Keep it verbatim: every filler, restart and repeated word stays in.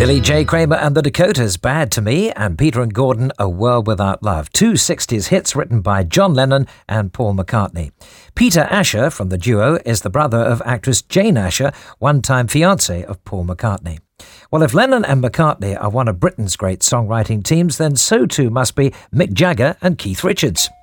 Billy J. Kramer and the Dakotas, Bad to Me, and Peter and Gordon, A World Without Love. Two sixties hits written by John Lennon and Paul McCartney. Peter Asher from the duo is the brother of actress Jane Asher, one-time fiancée of Paul McCartney. Well, if Lennon and McCartney are one of Britain's great songwriting teams, then so too must be Mick Jagger and Keith Richards.